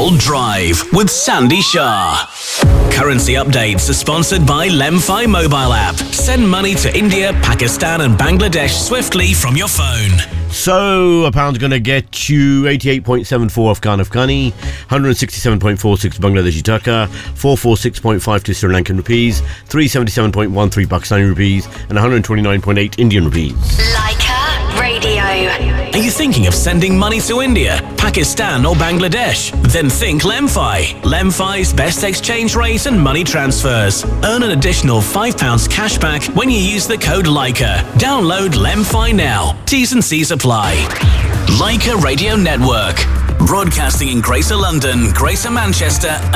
Gold Drive with Sandy Shah. Currency updates are sponsored by Lemfi mobile app. Send money to India, Pakistan and Bangladesh swiftly from your phone. So, a pound's going to get you 88.74 Afghani, 167.46 Bangladeshi Taka, 446.52 Sri Lankan rupees, 377.13 Pakistani rupees, and 129.8 Indian rupees. Leica Radio. Are you thinking of sending money to India, Pakistan or Bangladesh? Then think Lemfi. Lemfi's best exchange rate and money transfers. Earn an additional £5 cash back when you use the code Leica. Download Lemfi now. T's and C's apply. Leica Radio Network. Broadcasting in Greater London, Greater Manchester